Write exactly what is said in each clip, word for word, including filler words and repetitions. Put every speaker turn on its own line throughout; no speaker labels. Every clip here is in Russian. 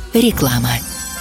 Реклама.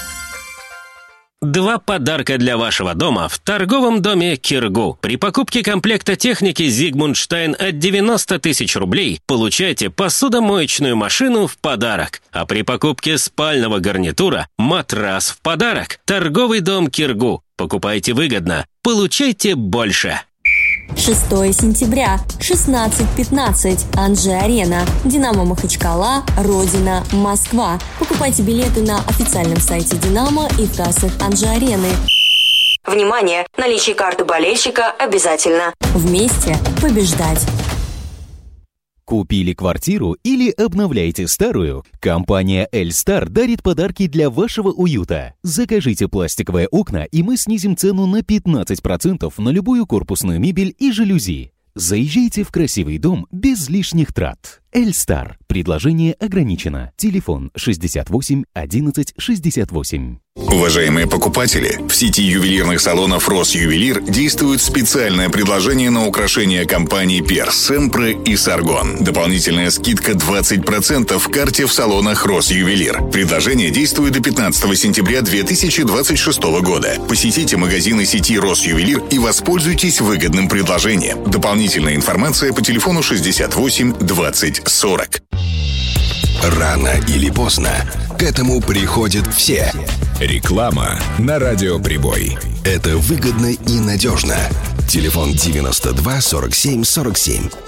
Два подарка для вашего дома в торговом доме «Киргу». При покупке комплекта техники «Зигмундштайн» от девяносто тысяч рублей получайте посудомоечную машину в подарок. А при покупке спального гарнитура – матрас в подарок. Торговый дом «Киргу». Покупайте выгодно, получайте больше.
шестого сентября, шестнадцать пятнадцать. Анжи-Арена. Динамо Махачкала. Родина. Москва. Покупайте билеты на официальном сайте Динамо и в кассах Анжи-Арены. Внимание! Наличие карты болельщика обязательно. Вместе побеждать.
Купили квартиру или обновляете старую? Компания Эльстар дарит подарки для вашего уюта. Закажите пластиковые окна, и мы снизим цену на пятнадцать процентов на любую корпусную мебель и жалюзи. Заезжайте в красивый дом без лишних трат. Эльстар. Предложение ограничено. Телефон шестьдесят восемь одиннадцать шестьдесят восемь.
Уважаемые покупатели, в сети ювелирных салонов «Росювелир» действует специальное предложение на украшения компаний «Перс», «Семпре» и «Саргон». Дополнительная скидка двадцать процентов в карте в салонах «Росювелир». Предложение действует до пятнадцатого сентября две тысячи двадцать шестого года. Посетите магазины сети «Росювелир» и воспользуйтесь выгодным предложением. Дополнительная информация по телефону шестьдесят восемь двадцать сорок.
Рано или поздно к этому приходят все. Реклама на радиоприбой. Это выгодно и надежно. Телефон девяносто два сорок семь сорок семь.